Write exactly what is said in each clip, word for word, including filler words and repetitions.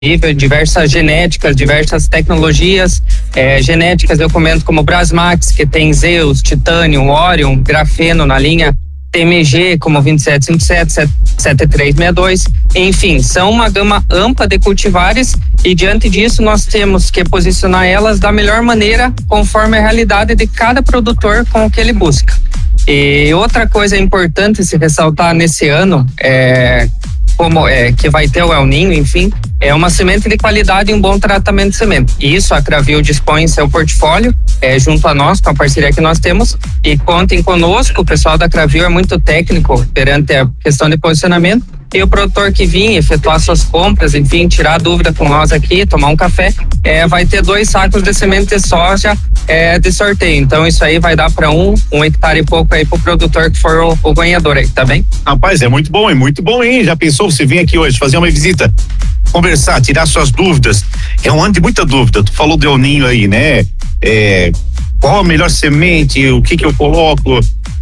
nível, diversas genéticas, diversas tecnologias. É, genéticas eu comento como Brasmax, que tem Zeus, Titanium, Orion, Grafeno na linha, T M G como vinte e sete cinquenta e sete, setenta e três sessenta e dois, enfim, são uma gama ampla de cultivares e diante disso nós temos que posicionar elas da melhor maneira conforme a realidade de cada produtor com o que ele busca. E outra coisa importante se ressaltar nesse ano é como é que vai ter o El Ninho, enfim, é uma semente de qualidade e um bom tratamento de semente. E isso a Cravil dispõe em seu portfólio, é, junto a nós, com a parceria que nós temos, e contem conosco. O pessoal da Cravil é muito técnico perante a questão de posicionamento, e o produtor que vir efetuar suas compras, enfim, tirar a dúvida com nós aqui, tomar um café, é, vai ter dois sacos de semente de soja é, de sorteio. Então isso aí vai dar para um, um hectare e pouco aí pro produtor que for o, o ganhador aí, tá bem? Rapaz, é muito bom, é muito bom, hein? Já pensou, você vem aqui hoje fazer uma visita, conversar, tirar suas dúvidas. É um ano de muita dúvida. Tu falou do El Ninho aí, né? É, qual a melhor semente, o que que eu coloco?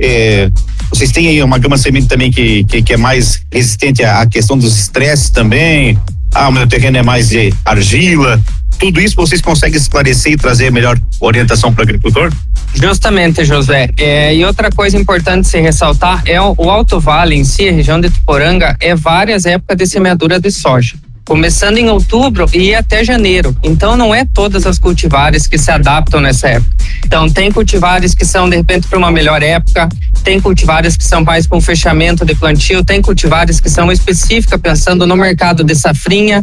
É, vocês têm aí uma gama semente também que, que, que é mais resistente à, à questão dos estresses também. Ah, o meu terreno é mais de argila. Tudo isso vocês conseguem esclarecer e trazer melhor orientação para o agricultor? Justamente, José. É, e outra coisa importante se ressaltar é o, o Alto Vale em si, a região de Tuporanga, é várias épocas de semeadura de soja. Começando em outubro e até janeiro. Então não é todas as cultivares que se adaptam nessa época. Então tem cultivares que são de repente para uma melhor época, tem cultivares que são mais com fechamento de plantio, tem cultivares que são específicas pensando no mercado de safrinha.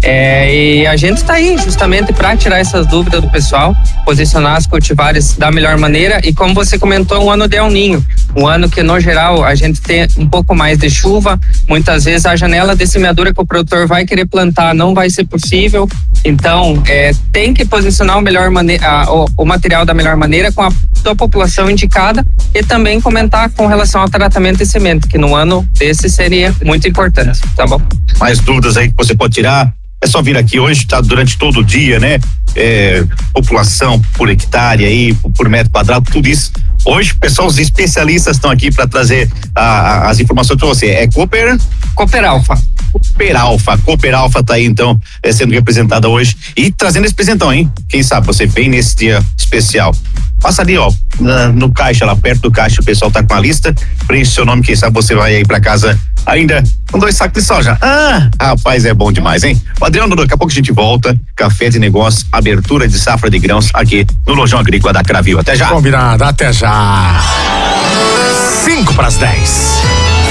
É, e a gente está aí justamente para tirar essas dúvidas do pessoal, posicionar as cultivares da melhor maneira. E como você comentou, um ano de El Ninho, um ano que no geral a gente tem um pouco mais de chuva, muitas vezes a janela de semeadura que o produtor vai querer plantar não vai ser possível. Então é, tem que posicionar o melhor maneira, a, o, o material da melhor maneira com a sua população indicada e também comentar com relação ao tratamento de semente, que no ano desse seria muito importante, tá bom? Mais dúvidas aí que você pode tirar, é só vir aqui hoje, tá durante todo o dia, né? É, população por hectare aí, por metro quadrado, tudo isso. Hoje, pessoal, os especialistas estão aqui para trazer a, a, as informações para você. É Cooper? Cooper Alpha. Cooper Alpha, Cooper Alpha tá aí então, é, sendo representada hoje e trazendo esse presentão, hein? Quem sabe você vem nesse dia especial. Passa ali, ó, na, no caixa, lá perto do caixa, o pessoal tá com a lista, preenche seu nome, quem sabe você vai aí pra casa ainda com dois sacos de soja. Ah, rapaz, é bom demais, hein? O Adriano, daqui a pouco a gente volta, café de negócio, abertura de safra de grãos aqui no Lojão Agrícola da Cravil. Até já. Combinado, até já. Cinco para as dez.